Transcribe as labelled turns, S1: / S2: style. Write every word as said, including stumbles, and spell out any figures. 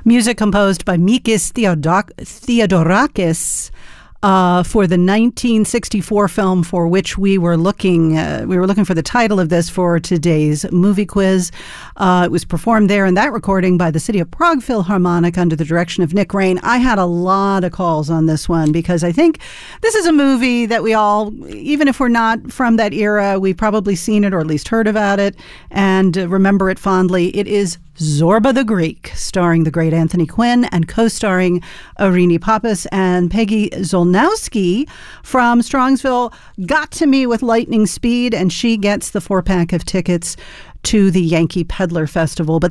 S1: Music composed by Mikis Theodoc- Theodorakis. Uh, for the nineteen sixty-four film for which we were looking, uh, we were looking for the title of this for today's movie quiz. Uh, it was performed there in that recording by the City of Prague Philharmonic under the direction of Nick Rain. I had a lot of calls on this one because I think this is a movie that we all, even if we're not from that era, we've probably seen it or at least heard about it and uh, remember it fondly. It is Zorba the Greek, starring the great Anthony Quinn and co-starring Irini Papas and Peggy Zolnowski from Strongsville. Got to me with lightning speed, and she gets the four-pack of tickets to the Yankee Peddler Festival. But